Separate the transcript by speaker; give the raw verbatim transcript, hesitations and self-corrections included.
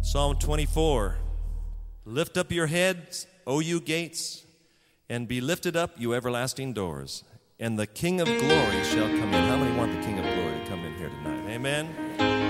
Speaker 1: Psalm twenty-four. Lift up your heads, O you gates, and be lifted up, you everlasting doors, and the King of glory shall come in. How many want the King of glory to come in here tonight? Amen.